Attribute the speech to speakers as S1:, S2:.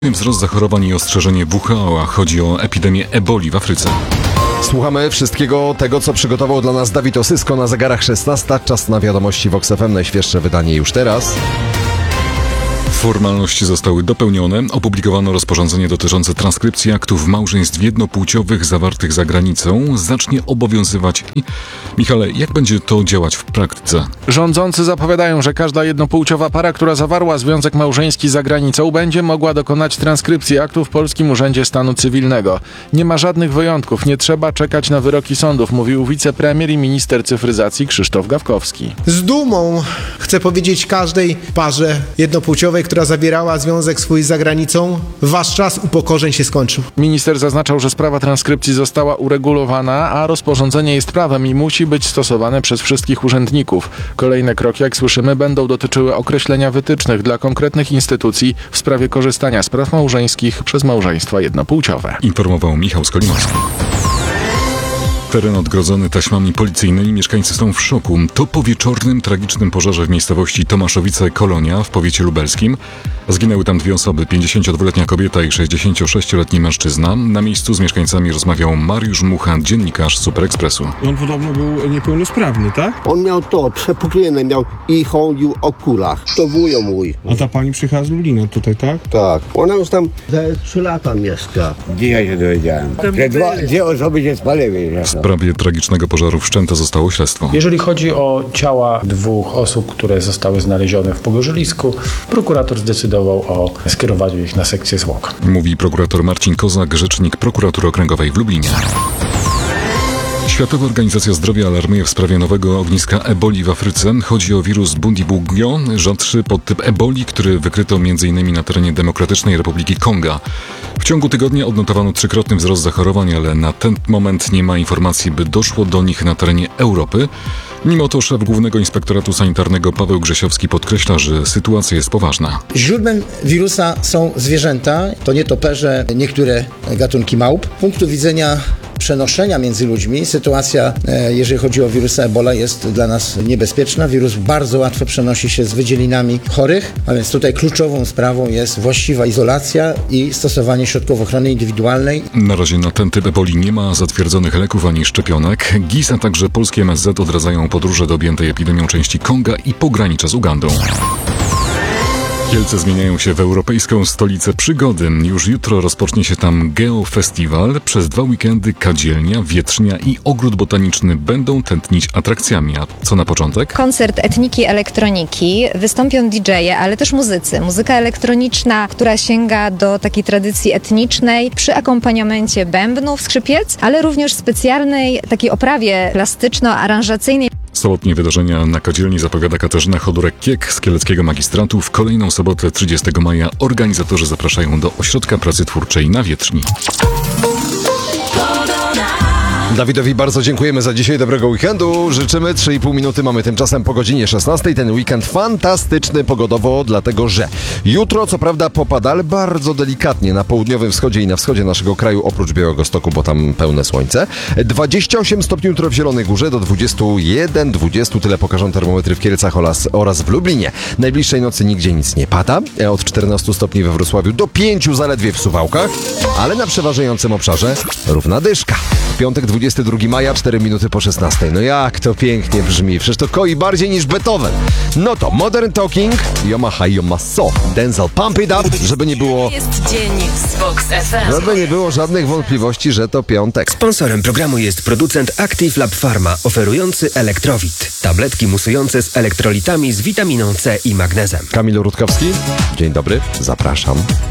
S1: Wzrost zachorowań i ostrzeżenie WHO, a chodzi o epidemię eboli w Afryce.
S2: Słuchamy wszystkiego tego, co przygotował dla nas Dawid Osysko. Na zegarach 16. Czas na wiadomości Vox FM. Najświeższe wydanie już teraz.
S1: Formalności zostały dopełnione. Opublikowano rozporządzenie dotyczące transkrypcji aktów małżeństw jednopłciowych zawartych za granicą. Zacznie obowiązywać. Michale, jak będzie to działać w praktyce?
S3: Rządzący zapowiadają, że każda jednopłciowa para, która zawarła związek małżeński za granicą, będzie mogła dokonać transkrypcji aktu w Polskim Urzędzie Stanu Cywilnego. Nie ma żadnych wyjątków, nie trzeba czekać na wyroki sądów, mówił wicepremier i minister cyfryzacji Krzysztof Gawkowski.
S4: Z dumą chcę powiedzieć każdej parze jednopłciowej, która zawierała związek swój za granicą, wasz czas upokorzeń się skończył.
S3: Minister zaznaczał, że sprawa transkrypcji została uregulowana, a rozporządzenie jest prawem i musi być stosowane przez wszystkich urzędników. Kolejne kroki, jak słyszymy, będą dotyczyły określenia wytycznych dla konkretnych instytucji w sprawie korzystania z praw małżeńskich przez małżeństwa jednopłciowe.
S1: Informował Michał Skolimowski. Teren odgrodzony taśmami policyjnymi, mieszkańcy są w szoku. To po wieczornym, tragicznym pożarze w miejscowości Tomaszowice-Kolonia w powiecie lubelskim. Zginęły tam dwie osoby, 52-letnia kobieta i 66-letni mężczyzna. Na miejscu z mieszkańcami rozmawiał Mariusz Mucha, dziennikarz Super Expressu.
S5: On podobno był niepełnosprawny, tak?
S6: On miał to przepuklone, miał i chodził o kulach. To wujo mój.
S5: A ta pani przyjechała z Lublina tutaj, tak?
S6: Tak. Ona już tam ze 3 lata mieszka.
S7: Dzisiaj się dowiedziałem, że dwie osoby się spaliły.
S1: W sprawie tragicznego pożaru wszczęte zostało śledztwo.
S8: Jeżeli chodzi o ciała 2 osób, które zostały znalezione w pogorzelisku, prokurator zdecydował o skierowaniu ich na sekcję zwłok.
S1: Mówi prokurator Marcin Kozak, rzecznik prokuratury okręgowej w Lublinie. Światowa Organizacja Zdrowia alarmuje w sprawie nowego ogniska eboli w Afryce. Chodzi o wirus Bundibugyo, rzadszy podtyp eboli, który wykryto m.in. na terenie Demokratycznej Republiki Konga. W ciągu tygodnia odnotowano 3-krotny wzrost zachorowań, ale na ten moment nie ma informacji, by doszło do nich na terenie Europy. Mimo to szef Głównego Inspektoratu Sanitarnego Paweł Grzesiowski podkreśla, że sytuacja jest poważna.
S9: Źródłem wirusa są zwierzęta, to nietoperze, niektóre gatunki małp. Z punktu widzenia przenoszenia między ludźmi sytuacja, jeżeli chodzi o wirusa Ebola, jest dla nas niebezpieczna. Wirus bardzo łatwo przenosi się z wydzielinami chorych, a więc tutaj kluczową sprawą jest właściwa izolacja i stosowanie środków ochrony indywidualnej.
S1: Na razie na ten typ eboli nie ma zatwierdzonych leków ani szczepionek. GIS, a także polskie MSZ odradzają podróże do objętej epidemią części Konga i pogranicza z Ugandą. Kielce zmieniają się w europejską stolicę przygody. Już jutro rozpocznie się tam Geofestiwal. Przez 2 weekendy kadzielnia, wietrznia i ogród botaniczny będą tętnić atrakcjami. A co na początek?
S10: Koncert etniki elektroniki. Wystąpią DJ-e, ale też muzycy. Muzyka elektroniczna, która sięga do takiej tradycji etnicznej przy akompaniamencie bębnów, skrzypiec, ale również specjalnej takiej oprawie plastyczno-aranżacyjnej.
S1: Sobotnie wydarzenia na kadzielni zapowiada Katarzyna Chodorek-Kiek z Kieleckiego Magistratu. W kolejną sobotę 30 maja organizatorzy zapraszają do Ośrodka Pracy Twórczej na Wietrzni.
S2: Dawidowi bardzo dziękujemy za dzisiaj. Dobrego weekendu. Życzymy. 3,5 minuty mamy tymczasem po godzinie 16. Ten weekend fantastyczny pogodowo, dlatego że jutro co prawda popada, ale bardzo delikatnie na południowym wschodzie i na wschodzie naszego kraju, oprócz Białegostoku, bo tam pełne słońce. 28 stopni jutro w Zielonej Górze, do 21, 20, tyle pokażą termometry w Kielcach oraz w Lublinie. Najbliższej nocy nigdzie nic nie pada. Od 14 stopni we Wrocławiu do 5 zaledwie w Suwałkach, ale na przeważającym obszarze równa dyszka. Piątek 22 maja, 4 minuty po 16. No jak to pięknie brzmi, przecież to koi bardziej niż Beethoven. No to Modern Talking, Yomaha Yomaso, Denzel Pump It Up, żeby nie było...
S11: Jest dzień z Vox FM.
S2: Żeby nie było żadnych wątpliwości, że to piątek.
S12: Sponsorem programu jest producent Active Lab Pharma, oferujący Elektrowit. Tabletki musujące z elektrolitami z witaminą C i magnezem.
S2: Kamil Rutkowski, dzień dobry, zapraszam.